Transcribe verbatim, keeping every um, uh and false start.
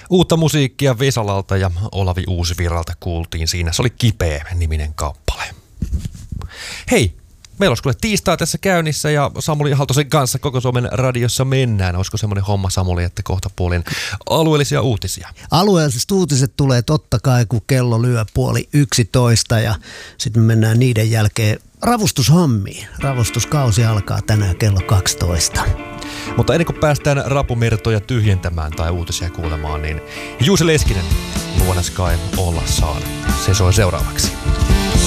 Uutta musiikkia Vesalalta ja Olavi Uusvirralta kuultiin siinä. Se oli Kipeä-niminen kappale. Hei, meillä olisi kuule tiistaa tässä käynnissä ja Samuli Haltosen kanssa Koko Suomen radiossa mennään. Olisiko semmoinen homma, Samuli, että kohta puolin alueellisia uutisia? Alueelliset uutiset tulee totta kai, kun kello lyö puoli yksitoista ja sitten me mennään niiden jälkeen ravustushommiin. Ravustuskausi alkaa tänään kello kaksitoista. Mutta ennen kuin päästään rapumertoja tyhjentämään tai uutisia kuulemaan, niin Juuse Leskinen, Luona Sky olla saan. Se soi seuraavaksi.